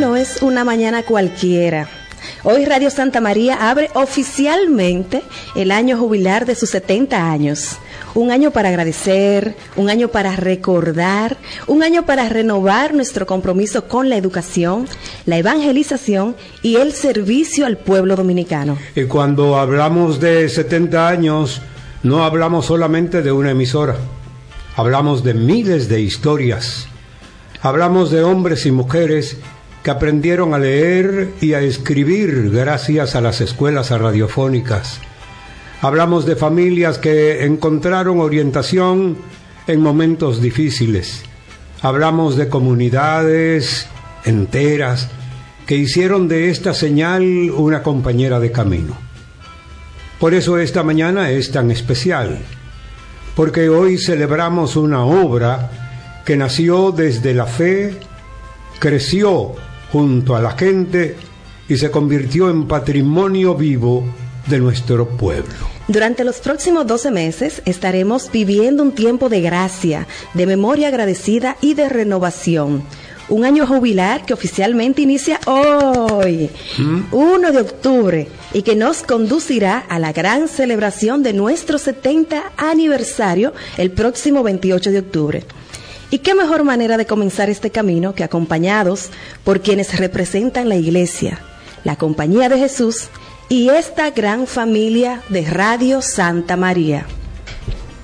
no es una mañana cualquiera. Hoy Radio Santa María abre oficialmente el año jubilar de sus 70 años. Un año para agradecer, un año para recordar, un año para renovar nuestro compromiso con la educación, la evangelización y el servicio al pueblo dominicano. Y cuando hablamos de 70 años, no hablamos solamente de una emisora. Hablamos de miles de historias. Hablamos de hombres y mujeres que aprendieron a leer y a escribir gracias a las escuelas radiofónicas. Hablamos de familias que encontraron orientación en momentos difíciles. Hablamos de comunidades enteras que hicieron de esta señal una compañera de camino. Por eso esta mañana es tan especial, porque hoy celebramos una obra que nació desde la fe, creció junto a la gente y se convirtió en patrimonio vivo de nuestro pueblo. Durante los próximos 12 meses estaremos viviendo un tiempo de gracia, de memoria agradecida y de renovación. Un año jubilar que oficialmente inicia hoy, 1 de octubre, y que nos conducirá a la gran celebración de nuestro 70 aniversario el próximo 28 de octubre. Y qué mejor manera de comenzar este camino que acompañados por quienes representan la Iglesia, la Compañía de Jesús y esta gran familia de Radio Santa María.